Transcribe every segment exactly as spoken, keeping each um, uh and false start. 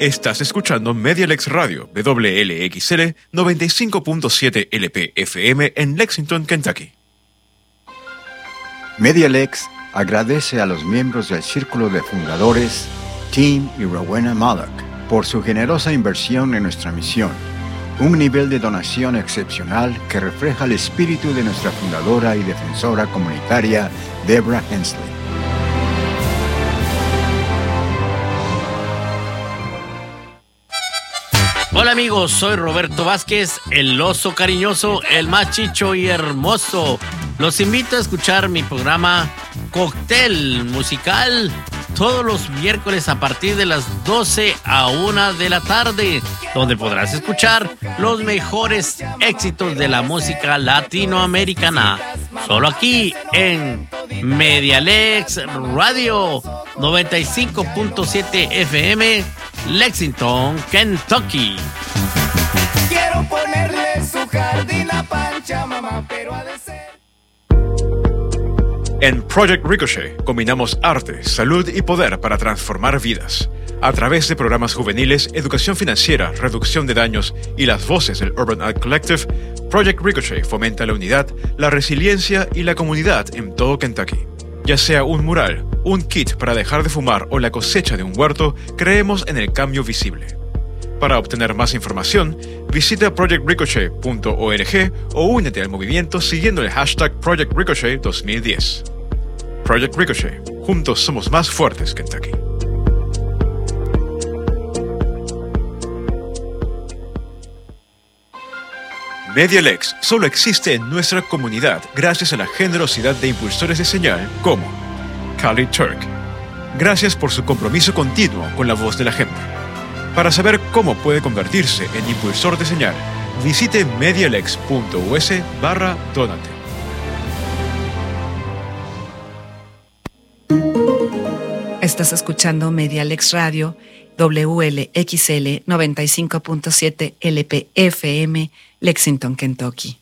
Estás escuchando Medialex Radio, W L X L noventa y cinco punto siete L P F M en Lexington, Kentucky. Medialex agradece a los miembros del Círculo de Fundadores, Tim y Rowena Mallock, por su generosa inversión en nuestra misión. Un nivel de donación excepcional que refleja el espíritu de nuestra fundadora y defensora comunitaria, Deborah Hensley. Hola amigos, soy Roberto Vázquez, el oso cariñoso, el más chicho y hermoso. Los invito a escuchar mi programa Cóctel Musical todos los miércoles a partir de las doce a una de la tarde, donde podrás escuchar los mejores éxitos de la música latinoamericana. Solo aquí en Medialex Radio noventa y cinco punto siete F M, Lexington, Kentucky. Quiero ponerle su jardín a Pancha, mamá, pero ha de ser. En Project Ricochet combinamos arte, salud y poder para transformar vidas. A través de programas juveniles, educación financiera, reducción de daños y las voces del Urban Art Collective, Project Ricochet fomenta la unidad, la resiliencia y la comunidad en todo Kentucky. Ya sea un mural, un kit para dejar de fumar o la cosecha de un huerto, creemos en el cambio visible. Para obtener más información, visita project ricochet punto org o únete al movimiento siguiendo el hashtag Project Ricochet dos mil diez. Project Ricochet. Juntos somos más fuertes, Kentucky. Medialex solo existe en nuestra comunidad gracias a la generosidad de impulsores de señal como Khalid Turk. Gracias por su compromiso continuo con la voz de la gente. Para saber cómo puede convertirse en impulsor de señal, visite medialex punto u s barra donate. Estás escuchando Medialex Radio, W L X L noventa y cinco punto siete L P F M, Lexington, Kentucky.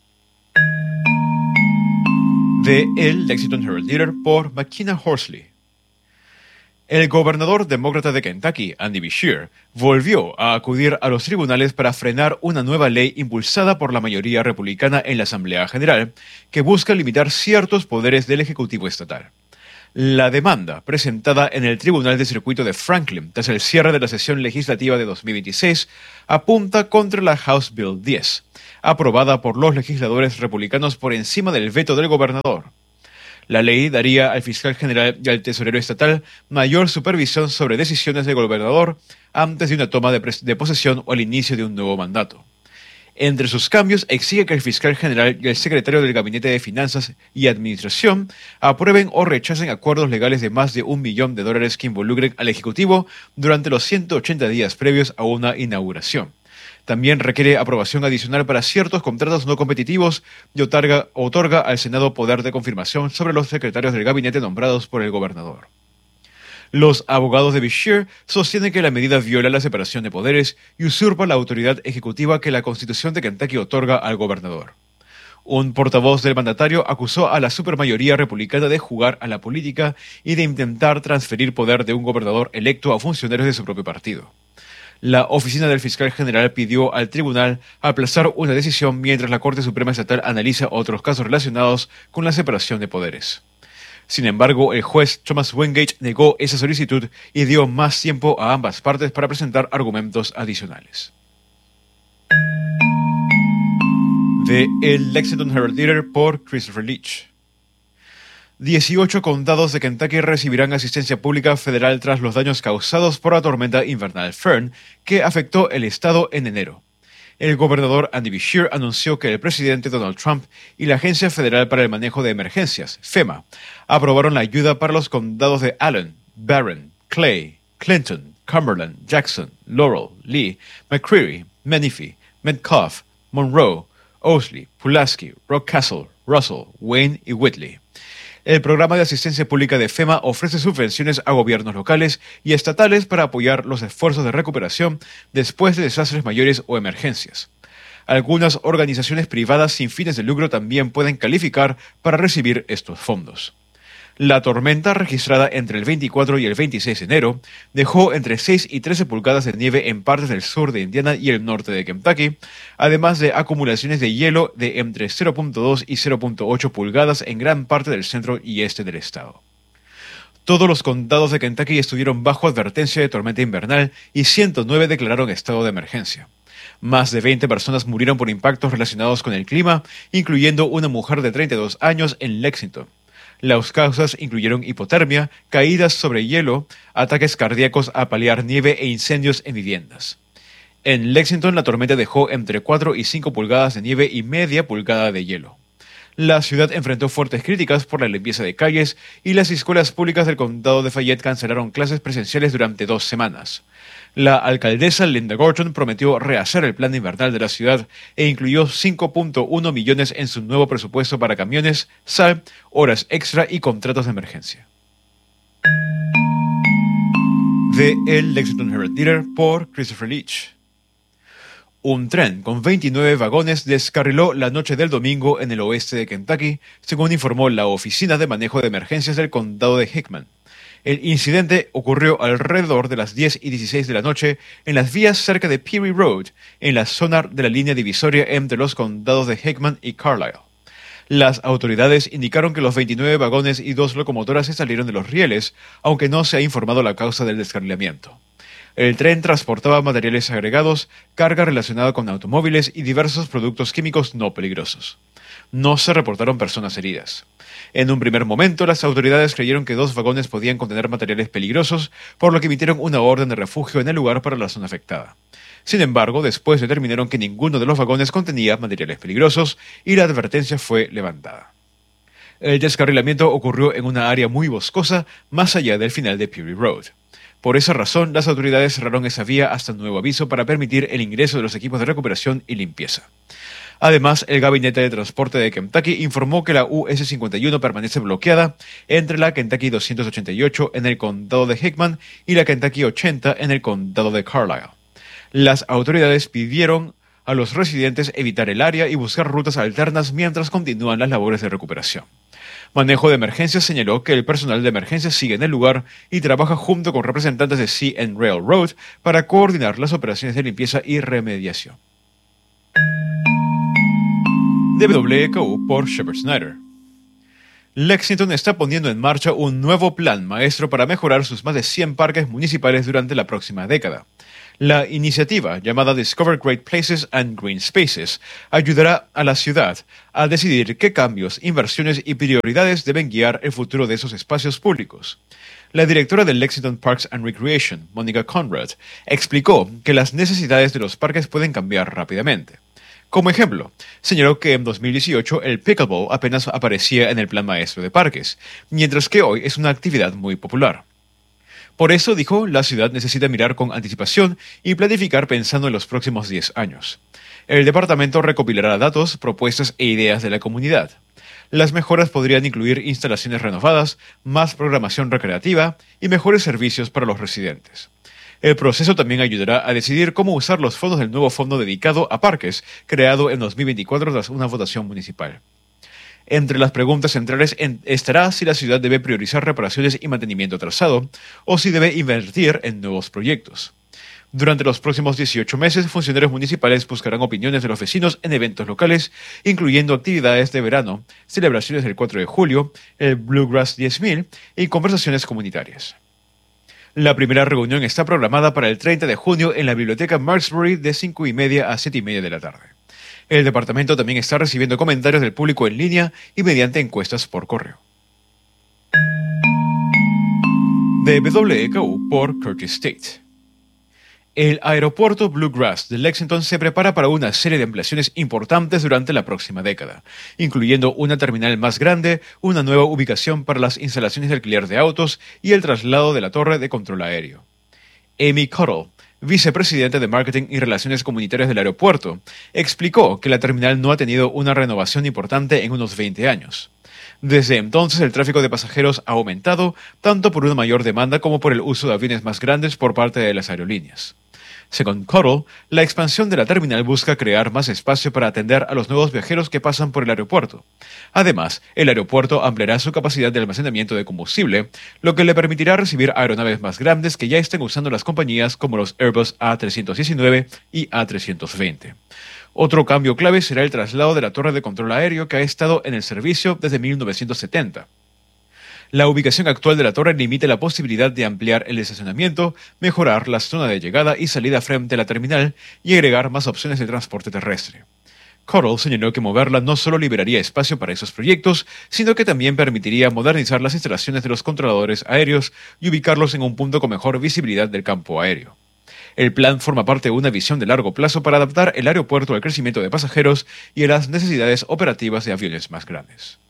De El Lexington Herald Leader por McKenna Horsley. El gobernador demócrata de Kentucky, Andy Beshear, volvió a acudir a los tribunales para frenar una nueva ley impulsada por la mayoría republicana en la Asamblea General que busca limitar ciertos poderes del Ejecutivo Estatal. La demanda, presentada en el Tribunal de Circuito de Franklin tras el cierre de la sesión legislativa de dos mil veintiséis, apunta contra la House Bill diez, aprobada por los legisladores republicanos por encima del veto del gobernador. La ley daría al fiscal general y al tesorero estatal mayor supervisión sobre decisiones del gobernador antes de una toma de, de posesión o al inicio de un nuevo mandato. Entre sus cambios, exige que el fiscal general y el secretario del Gabinete de Finanzas y Administración aprueben o rechacen acuerdos legales de más de un millón de dólares que involucren al Ejecutivo durante los ciento ochenta días previos a una inauguración. También requiere aprobación adicional para ciertos contratos no competitivos y otorga, otorga al Senado poder de confirmación sobre los secretarios del gabinete nombrados por el gobernador. Los abogados de Beshear sostienen que la medida viola la separación de poderes y usurpa la autoridad ejecutiva que la Constitución de Kentucky otorga al gobernador. Un portavoz del mandatario acusó a la supermayoría republicana de jugar a la política y de intentar transferir poder de un gobernador electo a funcionarios de su propio partido. La oficina del fiscal general pidió al tribunal aplazar una decisión mientras la Corte Suprema Estatal analiza otros casos relacionados con la separación de poderes. Sin embargo, el juez Thomas Wingate negó esa solicitud y dio más tiempo a ambas partes para presentar argumentos adicionales. De El Lexington Herald Leader por Christopher Leach. dieciocho condados de Kentucky recibirán asistencia pública federal tras los daños causados por la tormenta invernal Fern, que afectó el estado en enero. El gobernador Andy Beshear anunció que el presidente Donald Trump y la Agencia Federal para el Manejo de Emergencias, FEMA, aprobaron la ayuda para los condados de Allen, Barron, Clay, Clinton, Cumberland, Jackson, Laurel, Lee, McCreary, Menifee, Metcalfe, Monroe, Owsley, Pulaski, Rockcastle, Russell, Wayne y Whitley. El programa de asistencia pública de FEMA ofrece subvenciones a gobiernos locales y estatales para apoyar los esfuerzos de recuperación después de desastres mayores o emergencias. Algunas organizaciones privadas sin fines de lucro también pueden calificar para recibir estos fondos. La tormenta, registrada entre el veinticuatro y el veintiséis de enero, dejó entre seis y trece pulgadas de nieve en partes del sur de Indiana y el norte de Kentucky, además de acumulaciones de hielo de entre cero punto dos y cero punto ocho pulgadas en gran parte del centro y este del estado. Todos los condados de Kentucky estuvieron bajo advertencia de tormenta invernal y ciento nueve declararon estado de emergencia. Más de veinte personas murieron por impactos relacionados con el clima, incluyendo una mujer de treinta y dos años en Lexington. Las causas incluyeron hipotermia, caídas sobre hielo, ataques cardíacos a paliar nieve e incendios en viviendas. En Lexington, la tormenta dejó entre cuatro y cinco pulgadas de nieve y media pulgada de hielo. La ciudad enfrentó fuertes críticas por la limpieza de calles y las escuelas públicas del condado de Fayette cancelaron clases presenciales durante dos semanas. La alcaldesa Linda Gorton prometió rehacer el plan invernal de la ciudad e incluyó cinco punto uno millones en su nuevo presupuesto para camiones, sal, horas extra y contratos de emergencia. De El Lexington Herald Leader por Christopher Leach. Un tren con veintinueve vagones descarriló la noche del domingo en el oeste de Kentucky, según informó la Oficina de Manejo de Emergencias del Condado de Hickman. El incidente ocurrió alrededor de las diez y dieciséis de la noche en las vías cerca de Peary Road, en la zona de la línea divisoria entre los condados de Hickman y Carlisle. Las autoridades indicaron que los veintinueve vagones y dos locomotoras se salieron de los rieles, aunque no se ha informado la causa del descarrilamiento. El tren transportaba materiales agregados, carga relacionada con automóviles y diversos productos químicos no peligrosos. No se reportaron personas heridas. En un primer momento, las autoridades creyeron que dos vagones podían contener materiales peligrosos, por lo que emitieron una orden de refugio en el lugar para la zona afectada. Sin embargo, después determinaron que ninguno de los vagones contenía materiales peligrosos y la advertencia fue levantada. El descarrilamiento ocurrió en una área muy boscosa, más allá del final de Peary Road. Por esa razón, las autoridades cerraron esa vía hasta nuevo aviso para permitir el ingreso de los equipos de recuperación y limpieza. Además, el Gabinete de Transporte de Kentucky informó que la U S cincuenta y uno permanece bloqueada entre la Kentucky doscientos ochenta y ocho en el condado de Hickman y la Kentucky ochenta en el condado de Carlisle. Las autoridades pidieron a los residentes evitar el área y buscar rutas alternas mientras continúan las labores de recuperación. Manejo de Emergencias señaló que el personal de emergencia sigue en el lugar y trabaja junto con representantes de Sea and Railroad para coordinar las operaciones de limpieza y remediación. De W K U por Shepard Snyder. Lexington está poniendo en marcha un nuevo plan maestro para mejorar sus más de cien parques municipales durante la próxima década. La iniciativa, llamada Discover Great Places and Green Spaces, ayudará a la ciudad a decidir qué cambios, inversiones y prioridades deben guiar el futuro de esos espacios públicos. La directora del Lexington Parks and Recreation, Monica Conrad, explicó que las necesidades de los parques pueden cambiar rápidamente. Como ejemplo, señaló que en dos mil dieciocho el pickleball apenas aparecía en el plan maestro de parques, mientras que hoy es una actividad muy popular. Por eso, dijo, la ciudad necesita mirar con anticipación y planificar pensando en los próximos diez años. El departamento recopilará datos, propuestas e ideas de la comunidad. Las mejoras podrían incluir instalaciones renovadas, más programación recreativa y mejores servicios para los residentes. El proceso también ayudará a decidir cómo usar los fondos del nuevo fondo dedicado a parques, creado en dos mil veinticuatro tras una votación municipal. Entre las preguntas centrales estará si la ciudad debe priorizar reparaciones y mantenimiento atrasado, o si debe invertir en nuevos proyectos. Durante los próximos dieciocho meses, funcionarios municipales buscarán opiniones de los vecinos en eventos locales, incluyendo actividades de verano, celebraciones del cuatro de julio, el Bluegrass diez mil y conversaciones comunitarias. La primera reunión está programada para el treinta de junio en la biblioteca Marksbury de cinco y media a siete y media de la tarde. El departamento también está recibiendo comentarios del público en línea y mediante encuestas por correo. De W K U por Curtis State. El aeropuerto Bluegrass de Lexington se prepara para una serie de ampliaciones importantes durante la próxima década, incluyendo una terminal más grande, una nueva ubicación para las instalaciones de alquiler de autos y el traslado de la torre de control aéreo. Amy Cuttle, vicepresidente de Marketing y Relaciones Comunitarias del aeropuerto, explicó que la terminal no ha tenido una renovación importante en unos veinte años. Desde entonces, el tráfico de pasajeros ha aumentado, tanto por una mayor demanda como por el uso de aviones más grandes por parte de las aerolíneas. Según Cottle, la expansión de la terminal busca crear más espacio para atender a los nuevos viajeros que pasan por el aeropuerto. Además, el aeropuerto ampliará su capacidad de almacenamiento de combustible, lo que le permitirá recibir aeronaves más grandes que ya estén usando las compañías como los Airbus A trescientos diecinueve y A trescientos veinte. Otro cambio clave será el traslado de la torre de control aéreo que ha estado en el servicio desde mil novecientos setenta. La ubicación actual de la torre limita la posibilidad de ampliar el estacionamiento, mejorar la zona de llegada y salida frente a la terminal y agregar más opciones de transporte terrestre. Cottle señaló que moverla no solo liberaría espacio para esos proyectos, sino que también permitiría modernizar las instalaciones de los controladores aéreos y ubicarlos en un punto con mejor visibilidad del campo aéreo. El plan forma parte de una visión de largo plazo para adaptar el aeropuerto al crecimiento de pasajeros y a las necesidades operativas de aviones más grandes.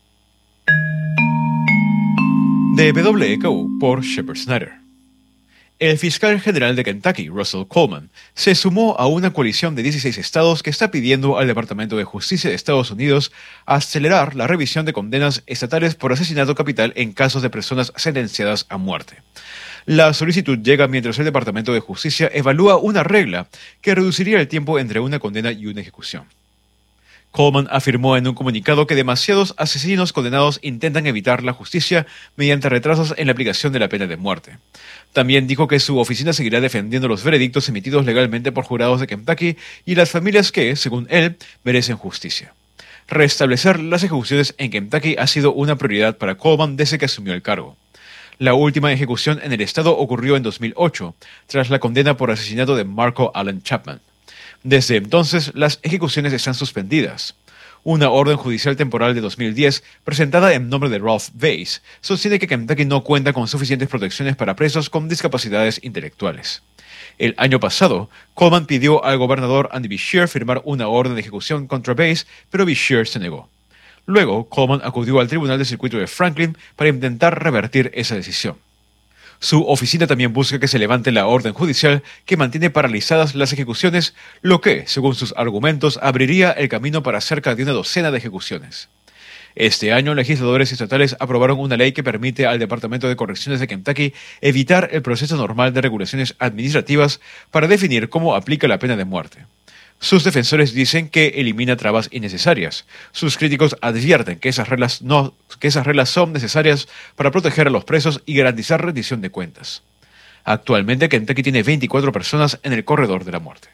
De W K U por Shepard Snyder. El fiscal general de Kentucky, Russell Coleman, se sumó a una coalición de dieciséis estados que está pidiendo al Departamento de Justicia de Estados Unidos acelerar la revisión de condenas estatales por asesinato capital en casos de personas sentenciadas a muerte. La solicitud llega mientras el Departamento de Justicia evalúa una regla que reduciría el tiempo entre una condena y una ejecución. Coleman afirmó en un comunicado que demasiados asesinos condenados intentan evitar la justicia mediante retrasos en la aplicación de la pena de muerte. También dijo que su oficina seguirá defendiendo los veredictos emitidos legalmente por jurados de Kentucky y las familias que, según él, merecen justicia. Restablecer las ejecuciones en Kentucky ha sido una prioridad para Coleman desde que asumió el cargo. La última ejecución en el estado ocurrió en dos mil ocho, tras la condena por asesinato de Marco Allen Chapman. Desde entonces, las ejecuciones están suspendidas. Una orden judicial temporal de dos mil diez, presentada en nombre de Ralph Weiss, sostiene que Kentucky no cuenta con suficientes protecciones para presos con discapacidades intelectuales. El año pasado, Coleman pidió al gobernador Andy Beshear firmar una orden de ejecución contra Weiss, pero Beshear se negó. Luego, Coleman acudió al Tribunal de Circuito de Franklin para intentar revertir esa decisión. Su oficina también busca que se levante la orden judicial que mantiene paralizadas las ejecuciones, lo que, según sus argumentos, abriría el camino para cerca de una docena de ejecuciones. Este año, legisladores estatales aprobaron una ley que permite al Departamento de Correcciones de Kentucky evitar el proceso normal de regulaciones administrativas para definir cómo aplica la pena de muerte. Sus defensores dicen que elimina trabas innecesarias. Sus críticos advierten que esas reglas, no, que esas reglas son necesarias para proteger a los presos y garantizar rendición de cuentas. Actualmente, Kentucky tiene veinticuatro personas en el corredor de la muerte.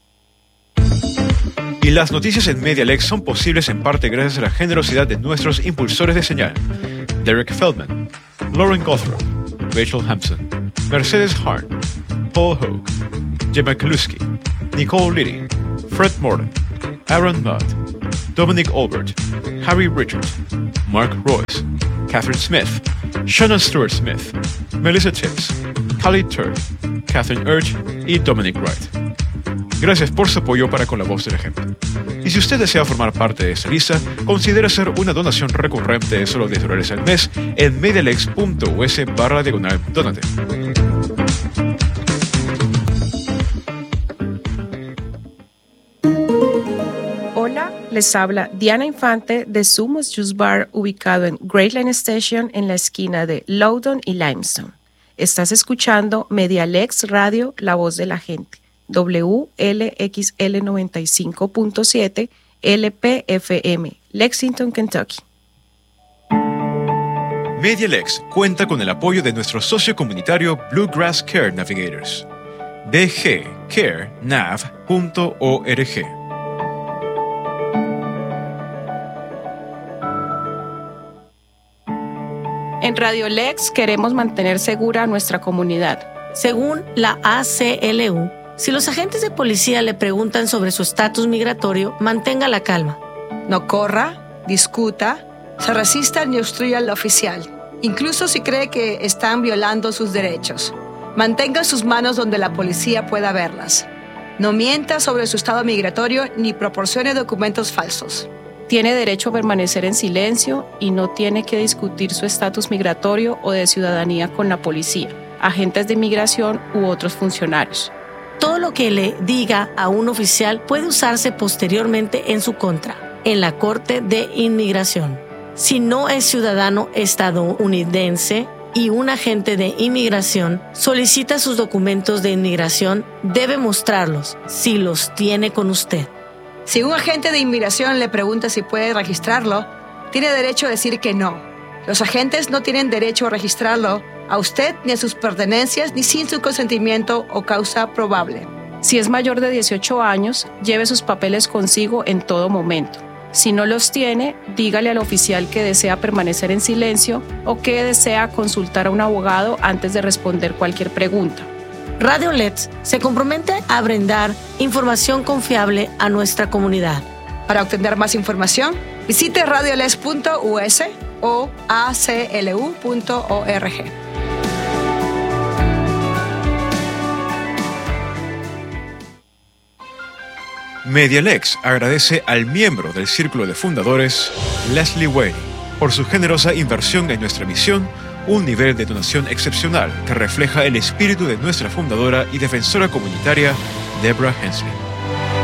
Y las noticias en MediaLex son posibles en parte gracias a la generosidad de nuestros impulsores de señal: Derek Feldman, Lauren Gothrow, Rachel Hampson, Mercedes Harn, Paul Hogue, Gemma Kaluski, Nicole Liddy, Fred Morton, Aaron Mudd, Dominic Albert, Harry Richard, Mark Royce, Catherine Smith, Shannon Stewart Smith, Melissa Tibbs, Khalid Turk, Catherine Urge y Dominic Wright. Gracias por su apoyo para con la voz del ejemplo. Y si usted desea formar parte de esta lista, considere hacer una donación recurrente de solo diez dólares al mes en medialex.us barra diagonal donate. Hola, les habla Diana Infante de Sumos Juice Bar, ubicado en Great Line Station en la esquina de Loudoun y Limestone. Estás escuchando MediaLex Radio, la voz de la gente, W L X L noventa y cinco punto siete L P F M, Lexington, Kentucky. MediaLex cuenta con el apoyo de nuestro socio comunitario Bluegrass Care Navigators. b g care nav punto org. En Radio Lex queremos mantener segura a nuestra comunidad. Según la A C L U, si los agentes de policía le preguntan sobre su estatus migratorio, mantenga la calma. No corra, discuta, se resista ni obstruya al oficial, incluso si cree que están violando sus derechos. Mantenga sus manos donde la policía pueda verlas. No mienta sobre su estado migratorio ni proporcione documentos falsos. Tiene derecho a permanecer en silencio y no tiene que discutir su estatus migratorio o de ciudadanía con la policía, agentes de inmigración u otros funcionarios. Todo lo que le diga a un oficial puede usarse posteriormente en su contra, en la Corte de Inmigración. Si no es ciudadano estadounidense, y un agente de inmigración solicita sus documentos de inmigración, debe mostrarlos si los tiene con usted. Si un agente de inmigración le pregunta si puede registrarlo, tiene derecho a decir que no. Los agentes no tienen derecho a registrarlo a usted ni a sus pertenencias ni sin su consentimiento o causa probable. Si es mayor de dieciocho años, lleve sus papeles consigo en todo momento. Si no los tiene, dígale al oficial que desea permanecer en silencio o que desea consultar a un abogado antes de responder cualquier pregunta. Radio L E T se compromete a brindar información confiable a nuestra comunidad. Para obtener más información, visite radio l e s punto u s o a c l u punto org. Medialex agradece al miembro del Círculo de Fundadores, Leslie Whaley, por su generosa inversión en nuestra misión, un nivel de donación excepcional que refleja el espíritu de nuestra fundadora y defensora comunitaria, Deborah Hensley.